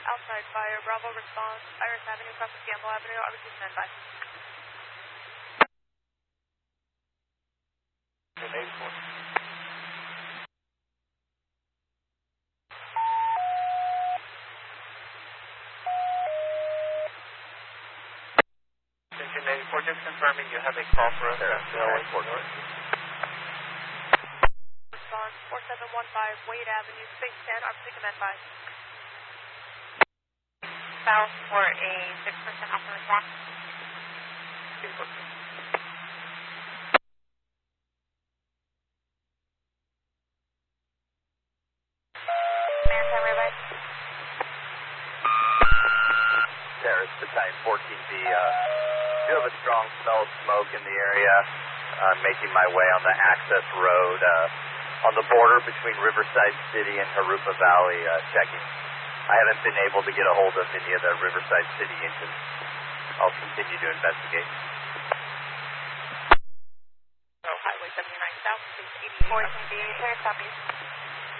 outside fire. Bravo response. Iris Avenue, across with Gamble Avenue. Obviously standby. Engine 84, just confirming you have a call for us. Response 4715 Wade Avenue, Space 10, obviously command by. South for a 6% alpha response. Maritime Railway. Terrace, Battalion 14B. Do have a strong smell of smoke in the area. Making my way on the access road on the border between Riverside City and Harupa Valley, checking. I haven't been able to get a hold of any of the Riverside City engines. I'll continue to investigate. Highway 79 South, 88. 14B, clear, copy.